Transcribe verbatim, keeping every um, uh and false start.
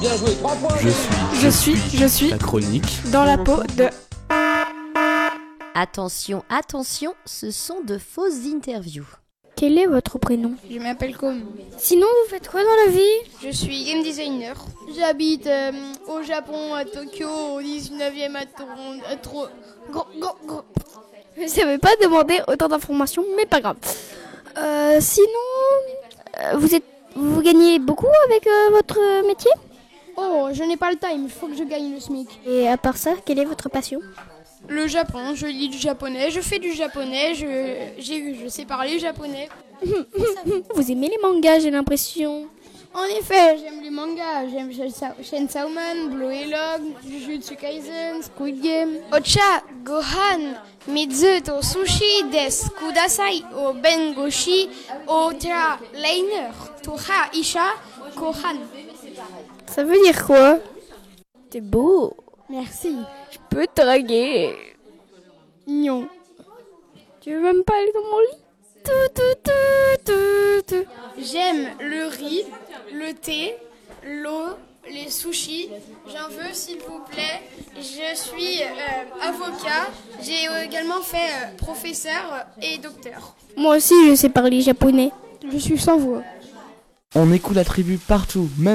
Je suis, Je suis, je suis la chronique. dans la peau de... Attention, attention, ce sont de fausses interviews. Quel est votre prénom? Je m'appelle Com. Sinon, vous faites quoi dans la vie? Je suis game designer. J'habite euh, au Japon, à Tokyo, au dix-neuvième à Toronto. À Tro... Gros, gros, gros. Je ne savais pas demander autant d'informations, mais pas grave. Euh, sinon, euh, vous êtes, vous gagnez beaucoup avec euh, votre métier? Oh, je n'ai pas le time, il faut que je gagne le SMIC. Et à part ça, quelle est votre passion? Le Japon, je lis du japonais, je fais du japonais, je, j'ai, je sais parler japonais. Vous aimez les mangas, j'ai l'impression. En effet, j'aime les mangas, j'aime Chainsaw Man, Blue Log, Jujutsu Kaisen, Squid Game. Ocha, Gohan, Mizu to Sushi des Kudasai, o Bengoshi, o Tra Liner, Toha Isha, Kohan. Ça veut dire quoi? T'es beau. Merci. Je peux te draguer. Non. Tu veux même pas aller dans mon lit? Tout, tout, tout, tout, tout. J'aime le riz, le thé, l'eau, les sushis. J'en veux s'il vous plaît. Je suis euh, avocat. J'ai également fait euh, professeur et docteur. Moi aussi, je sais parler japonais. Je suis sans voix. On écoute la tribu partout, même